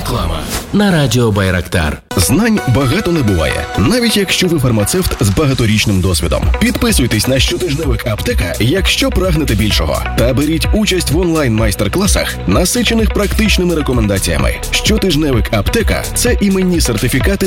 Реклама на радіо Байрактар. Знань багато не буває, навіть якщо ви фармацевт з багаторічним досвідом. Підписуйтесь на щотижневик «Аптека», якщо прагнете більшого. Та беріть участь в онлайн-майстер-класах, насичених практичними рекомендаціями. Щотижневик «Аптека» – це іменні сертифікати